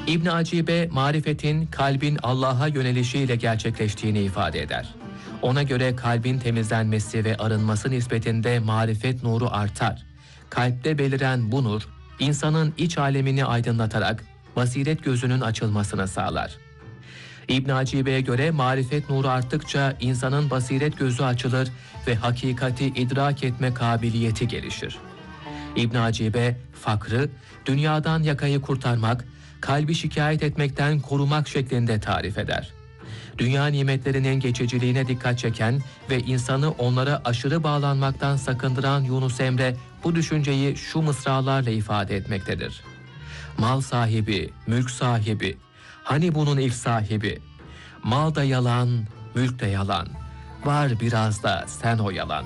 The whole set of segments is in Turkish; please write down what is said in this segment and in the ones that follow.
İbn Acibe, marifetin kalbin Allah'a yönelişiyle gerçekleştiğini ifade eder. Ona göre kalbin temizlenmesi ve arınması nispetinde marifet nuru artar. Kalpte beliren bu nur, insanın iç alemini aydınlatarak basiret gözünün açılmasını sağlar. İbn Acibe'ye göre marifet nuru arttıkça insanın basiret gözü açılır ve hakikati idrak etme kabiliyeti gelişir. İbn Acibe, fakrı, dünyadan yakayı kurtarmak, kalbi şikayet etmekten korumak şeklinde tarif eder. Dünya nimetlerinin geçiciliğine dikkat çeken ve insanı onlara aşırı bağlanmaktan sakındıran Yunus Emre bu düşünceyi şu mısralarla ifade etmektedir. Mal sahibi, mülk sahibi, hani bunun ilk sahibi? Mal da yalan, mülk de yalan. Var biraz da sen o yalan.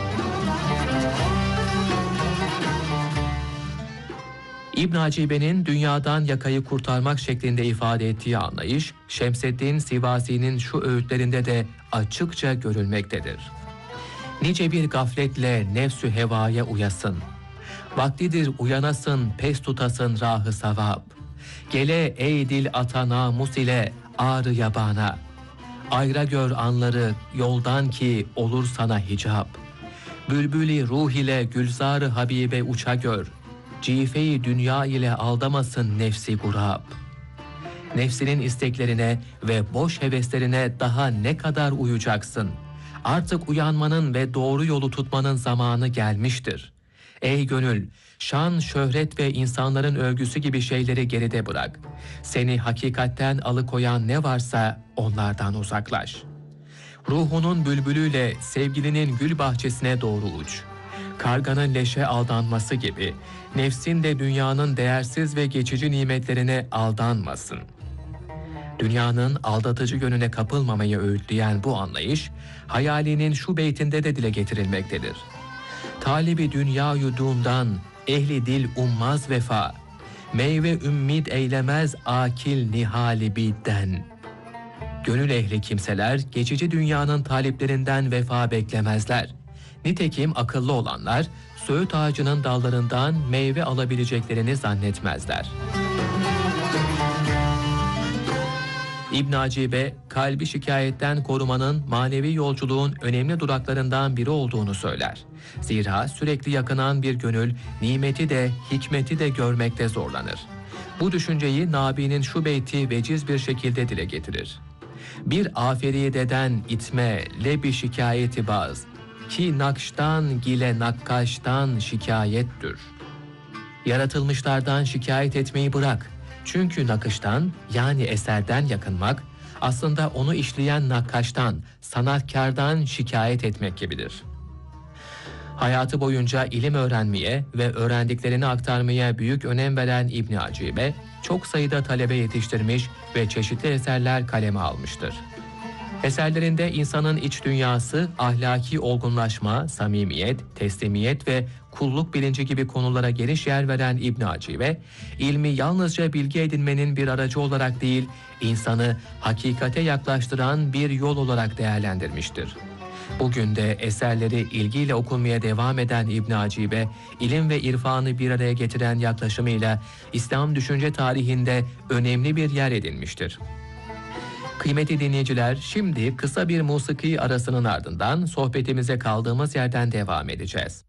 İbn Acibe'nin dünyadan yakayı kurtarmak şeklinde ifade ettiği anlayış, Şemseddin Sivasi'nin şu öğütlerinde de açıkça görülmektedir. Nice bir gafletle nefsü hevaya uyasın. Vaktidir uyanasın, pes tutasın rahı savab. Gele ey dil ata namus ile ağrı yabana. Ayra gör anları yoldan ki olur sana hicap. Bülbülü ruh ile gülzarı habibe uça gör. Cife-i dünya ile aldamasın nefsi gurab. Nefsinin isteklerine ve boş heveslerine daha ne kadar uyacaksın? Artık uyanmanın ve doğru yolu tutmanın zamanı gelmiştir. Ey gönül, şan, şöhret ve insanların övgüsü gibi şeyleri geride bırak. Seni hakikatten alıkoyan ne varsa onlardan uzaklaş. Ruhunun bülbülüyle sevgilinin gül bahçesine doğru uç. Karganın leşe aldanması gibi nefsin de dünyanın değersiz ve geçici nimetlerine aldanmasın. Dünyanın aldatıcı yönüne kapılmamayı öğütleyen bu anlayış, hayalinin şu beytinde de dile getirilmektedir. Talibi dünya yudumdan, ehli dil ummaz vefa, meyve ümmid eylemez akil nihali bidden. Gönül ehli kimseler geçici dünyanın taliplerinden vefa beklemezler. Nitekim akıllı olanlar, söğüt ağacının dallarından meyve alabileceklerini zannetmezler. İbn Acibe, kalbi şikayetten korumanın manevi yolculuğun önemli duraklarından biri olduğunu söyler. Zira sürekli yakınan bir gönül, nimeti de, hikmeti de görmekte zorlanır. Bu düşünceyi Nabi'nin şu beyti veciz bir şekilde dile getirir. Bir aferideden itme, lebi şikayeti baz, ki nakştan gile nakkaştan şikayettir. Yaratılmışlardan şikayet etmeyi bırak. Çünkü nakıştan yani eserden yakınmak aslında onu işleyen nakkaştan, sanatkardan şikayet etmek gibidir. Hayatı boyunca ilim öğrenmeye ve öğrendiklerini aktarmaya büyük önem veren İbn Acibe, çok sayıda talebe yetiştirmiş ve çeşitli eserler kaleme almıştır. Eserlerinde insanın iç dünyası, ahlaki olgunlaşma, samimiyet, teslimiyet ve kulluk bilinci gibi konulara geniş yer veren İbn Acibe, ilmi yalnızca bilgi edinmenin bir aracı olarak değil, insanı hakikate yaklaştıran bir yol olarak değerlendirmiştir. Bugün de eserleri ilgiyle okunmaya devam eden İbn Acibe, ilim ve irfanı bir araya getiren yaklaşımıyla İslam düşünce tarihinde önemli bir yer edinmiştir. Kıymetli dinleyiciler, şimdi kısa bir musiki arasının ardından sohbetimize kaldığımız yerden devam edeceğiz.